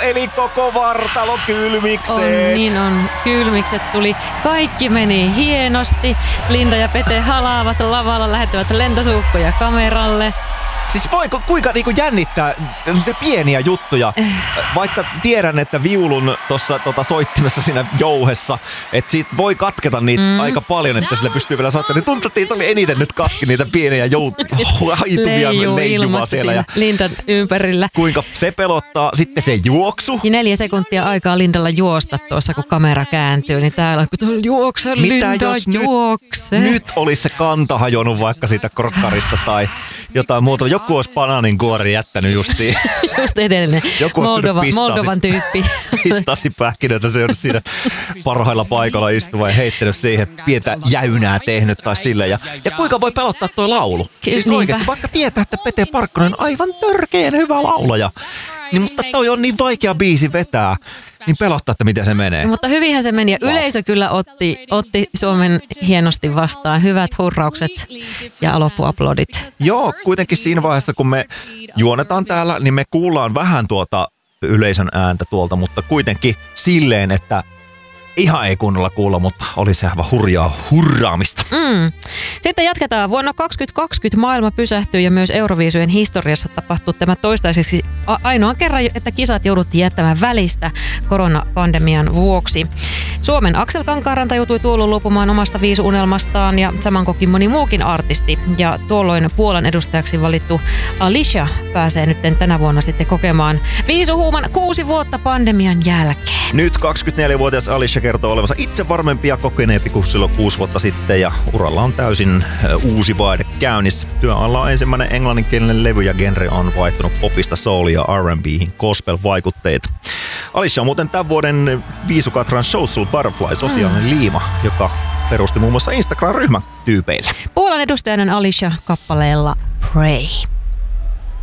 eli koko vartalo kylmikseen. On, niin on. Kylmikset tuli. Kaikki meni hienosti. Linda ja Pete halaavat lavalla, lähettävät lentosuukkoja kameralle. Siis voiko kuinka niinku jännittää se pieniä juttuja, vaikka tiedän, että viulun tuossa soittimessa siinä jouhessa, että siitä voi katketa niitä aika paljon, että sille pystyy vielä soittamaan. Niin tuntuu, että niitä oli eniten nyt katki niitä pieniä haituvia leijuvaa siellä. Ja Lindan ympärillä. Kuinka se pelottaa. Sitten se juoksu. Ja 4 sekuntia aikaa Lindalla juosta tuossa, kun kamera kääntyy. Niin täällä on juokse, Linda, juokse. Nyt olisi se kanta hajonnut vaikka siitä krokkarista tai jotain muuta. Joku olisi banaaninkuori jättänyt just siihen. Just edellinen. Moldovan tyyppi. Pistasipähkinöitä se on siinä parhailla paikalla istuva ja heittänyt siihen pientä jäynää tehnyt tai sille. Ja kuinka voi pelottaa toi laulu? Siis oikeasti, vaikka tietää, että Pete Parkkonen on aivan törkeän hyvä laulaja. Niin, mutta toi on niin vaikea biisi vetää. Niin pelottaa, että miten se menee. Mutta hyvinhän se meni ja yleisö kyllä otti Suomen hienosti vastaan. Hyvät hurraukset ja loppuaplodit. Joo, kuitenkin siinä vaiheessa kun me juonetaan täällä, niin me kuullaan vähän tuota yleisön ääntä tuolta, mutta kuitenkin silleen, että ihan ei kunnolla kuulla, mutta oli se aivan hurjaa hurraamista. Sitten jatketaan. Vuonna 2020 maailma pysähtyi ja myös Euroviisujen historiassa tapahtui tämä toistaiseksi ainoan kerran, että kisat jouduttiin jättämään välistä koronapandemian vuoksi. Suomen Aksel Kankaanranta joutui tuolloin luopumaan omasta viisuunelmastaan ja saman koki moni muukin artisti. Ja tuolloin Puolan edustajaksi valittu Alicia pääsee nyt tänä vuonna sitten kokemaan viisuhuuman 6 vuotta pandemian jälkeen. Nyt 24-vuotias Alicia kertoo olevansa itse varmempi ja kokeneempi kuin silloin 6 vuotta sitten ja uralla on täysin uusi vaihde käynnissä. Työn alla on ensimmäinen englanninkielinen levy ja genre on vaihtunut popista soulia ja R&B:hin gospel-vaikutteita. Alicia on muuten tämän vuoden Viisukatran Social Butterfly sosiaalinen liima, joka perusti muun muassa Instagram-ryhmän tyypeille. Puolan edustajana Alicia kappaleella Pray.